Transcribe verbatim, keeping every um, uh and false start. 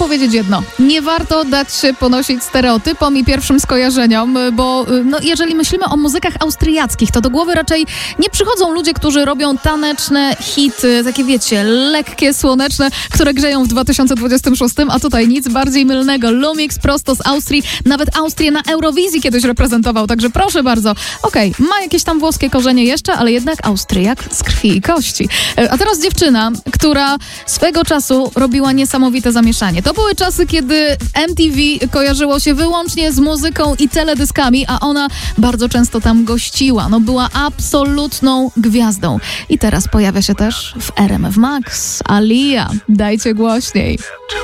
powiedzieć jedno. Nie warto dać się ponosić stereotypom i pierwszym skojarzeniom, bo no, jeżeli myślimy o muzykach austriackich, to do głowy raczej nie przychodzą ludzie, którzy robią taneczne hity, takie wiecie, lekkie, słoneczne, które grzeją w dwa tysiące dwudziestym szóstym, a tutaj nic bardziej mylnego. Lumix prosto z Austrii, nawet Austrię na Eurowizji kiedyś reprezentował, także proszę bardzo. Okej, okay, ma jakieś tam włoskie korzenie jeszcze, ale jednak Austriak z krwi i kości. A teraz dziewczyna, która swego czasu robiła niesamowite zamieszanie. To były czasy, kiedy M T V kojarzyło się wyłącznie z muzyką i teledyskami, a ona bardzo często tam gościła. No była absolutną gwiazdą. I teraz pojawia się też w R M F Max. Alia, dajcie głośniej.